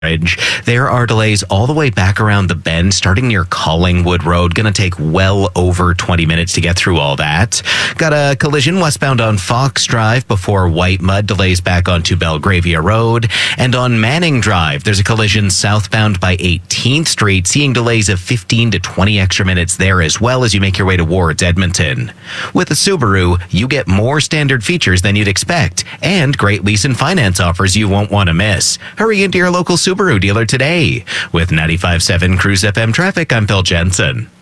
There are delays all the way back around the bend, starting near Collingwood Road. Going to take well over 20 minutes to get through all that. Got a collision westbound on Fox Drive before White Mud. Delays back onto Belgravia Road. And on Manning Drive, there's a collision southbound by 18th Street. Seeing delays of 15 to 20 extra minutes there as well as you make your way towards Edmonton. With a Subaru, you get more standard features than you'd expect. And great lease and finance offers you won't want to miss. Hurry into your local Subaru dealer today. With 95.7 Cruise FM traffic, I'm Phil Jensen.